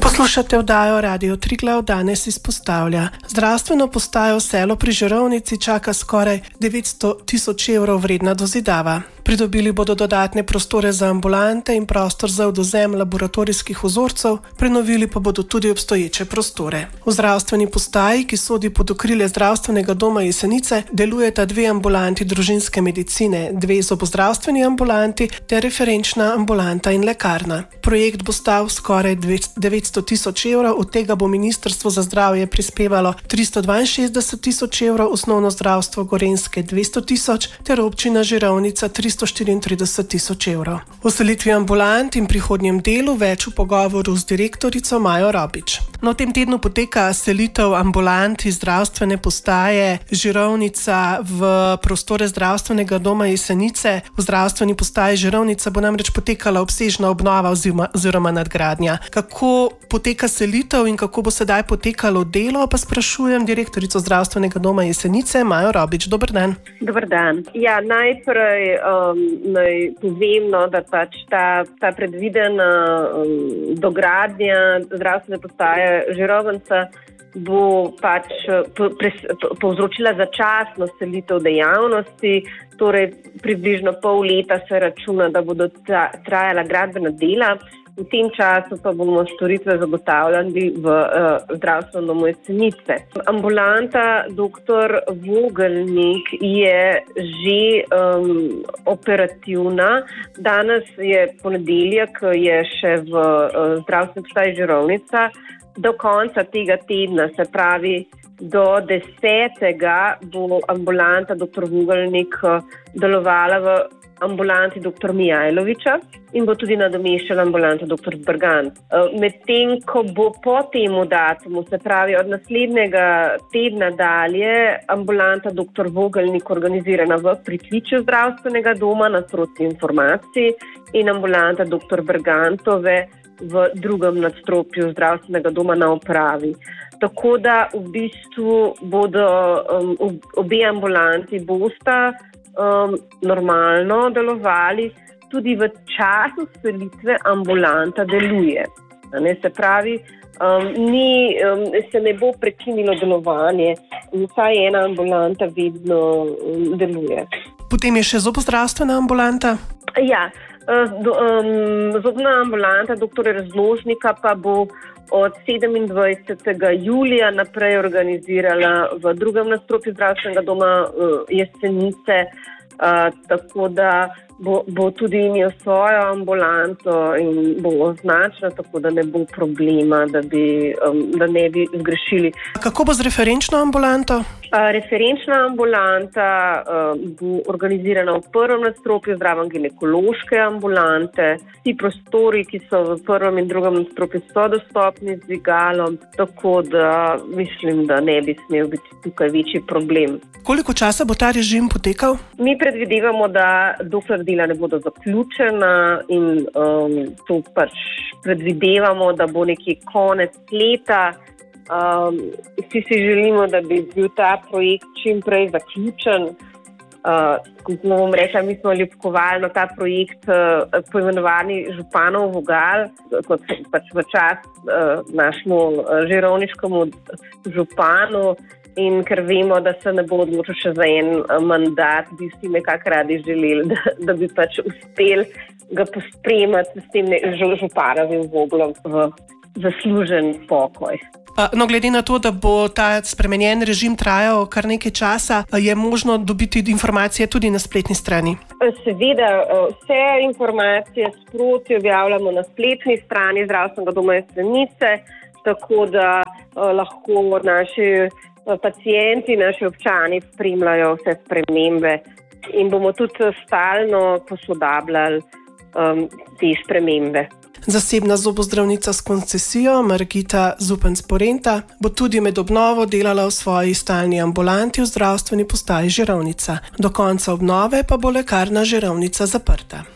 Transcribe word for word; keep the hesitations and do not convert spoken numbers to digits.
Poslušate oddajo Radio Triglav, danes izpostavlja. Zdravstveno postajo Selo pri Žirovnici čaka skoraj devetsto tisoč evrov vredna dozidava. Pridobili bodo dodatne prostore za ambulante in prostor za odvzem laboratorijskih vzorcev, prenovili pa bodo tudi obstoječe prostore. V zdravstveni postaji, ki sodi pod okrilje Zdravstvenega doma Jesenice, delujeta dve ambulanti družinske medicine, dve zobozdravstveni ambulanti ter referenčna ambulanta in lekarna. Projekt bo stal skoraj devetsto tisoč evrov, od tega bo Ministrstvo za zdravje prispevalo tristo dvainšestdeset tisoč evrov, osnovno zdravstvo Gorenjske dvesto tisoč ter občina Žirovnica tristo štiriintrideset tisoč evrov. O selitvi ambulant in prihodnjem delu več v pogovoru z direktorico Majo Robič. No, v tem tednu poteka selitev ambulant iz zdravstvene postaje Žirovnica v prostore Zdravstvenega doma Jesenice. V zdravstveni postaji Žirovnica bo namreč potekala obsežna obnova oziroma, oziroma nadgradnja. Kako poteka selitev in kako bo sedaj potekalo delo, pa sprašujem direktorico Zdravstvenega doma Jesenice Majo Robič. Dober dan. Dober dan. Ja, najprej um, naj povem, no, da pač ta, ta predvidena um, dogradnja zdravstvene postaje Žirovnica bo pač po, pres, po, povzročila začasno selitev dejavnosti, torej približno pol leta se računa, da bodo tra, trajala gradbena dela. V tem času pa bomo storitve zagotavljali v uh, zdravstvenem domu Jesenice. Ambulanta doktor Vogelnik je že um, operativna. Danes je ponedeljek, je še v uh, zdravstvenem postaji Žirovnica. Do konca tega tedna, se pravi do desetega, bo ambulanta doktor Vogelnik delovala v ambulanti doktor Mijajloviča in bo tudi nadomeščala ambulanta doktor Bergant. Medtem, ko bo po temu datumu, se pravi od naslednjega tedna dalje, ambulanta doktor Vogelnik organizirana v pritličju zdravstvenega doma na sproti informacij in ambulanta doktor Bergantove v drugem nadstropju zdravstvenega doma na upravi. Tako da v bistvu bodo um, obe ambulanti bosta um, normalno delovali, tudi v času selitve ambulanta deluje. Ne, se pravi, um, ni, um, se ne bo prekinilo delovanje, vsaj ena ambulanta vedno um, deluje. Potem je še zobozdravstvena ambulanta? Ja. Um, zobna ambulanta doktorja Razložnika pa bo od sedemindvajsetega julija naprej organizirala v drugem nadstropju zdravstvenega doma uh, Jesenice, uh, tako da bo, bo tudi imel svojo ambulanto in bo označena, tako da ne bo problema, da, bi, um, da ne bi zgrešili. Kako bo z referenčno ambulanto? Uh, referenčna ambulanta uh, bo organizirana v prvem nadstropju zraven ginekološke ambulante. Ti prostori, ki so v prvem in drugem nadstropju, so dostopni z dvigalom, tako da mislim, da ne bi smel biti tukaj večji problem. Koliko časa bo ta režim potekal? Mi predvidevamo, da dokler dela ne bodo zaključena in um, to pač predvidevamo, da bo nekje konec leta. Um, vsi si želimo, da bi bil ta projekt čim prej zaključen. Uh, kot bom rekla, mi smo ljubkovali na ta projekt uh, poimenovani Županov vogal, kot pač v čast uh, našemu uh, žirovniškemu županu. In ker vemo, da se ne bo odločil še za en mandat, bi vsi nekako radi želeli, da, da bi pač uspeli ga pospremati s tem županovim voglom v zaslužen pokoj. No, glede na to, da bo ta spremenjen režim trajal kar nekaj časa, je možno dobiti informacije tudi na spletni strani? Seveda, vse informacije sproti objavljamo na spletni strani Zdravstvenega doma Jesenice, tako da lahko naši pacienti, naši občani spremljajo vse spremembe in bomo tudi stalno posodabljali um, te spremembe. Zasebna zobozdravnica s koncesijo Margita Zupanc-Porenta bo tudi med obnovo delala v svoji stalni ambulanti v zdravstveni postaji Žirovnica. Do konca obnove pa bo lekarna Žirovnica zaprta.